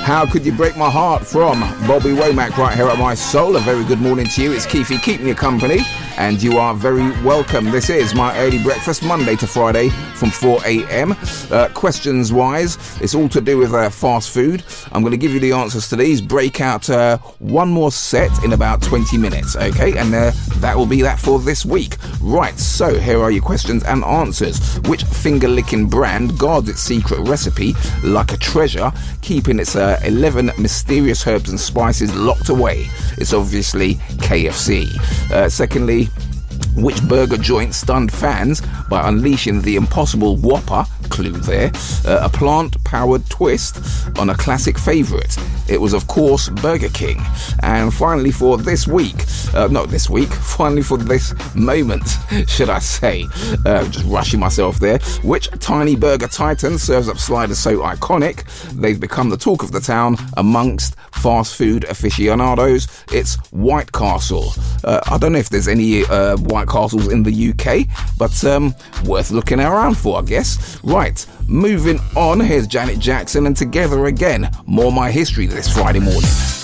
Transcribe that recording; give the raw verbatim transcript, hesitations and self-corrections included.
How Could You Break My Heart from Bobby Womack right here at My Soul. A very good morning to you. It's Keefy keeping you company, and you are very welcome. This is my early breakfast, Monday to Friday from four a.m. Uh, questions wise, it's all to do with uh, fast food. I'm going to give you the answers to these. Break out uh, one more set in about twenty minutes, okay? And uh, that will be that for this week. Right, so here are your questions and answers. Which finger-licking brand guards its secret recipe like a treasure, keeping its uh, eleven mysterious herbs and spices locked away? It's obviously K F C. Uh, secondly, which burger joint stunned fans by unleashing the impossible Whopper, clue there, uh, a plant-powered twist on a classic favourite? It was, of course, Burger King. And finally for this week, uh, not this week, finally for this moment, should I say, uh, just rushing myself there, which tiny burger titan serves up sliders so iconic they've become the talk of the town amongst fast food aficionados? It's White Castle. Uh, I don't know if there's any uh, White Castles in the U K, but um, worth looking around for, I guess. Right, moving on, here's Janet Jackson and Together Again. More My History this Friday morning.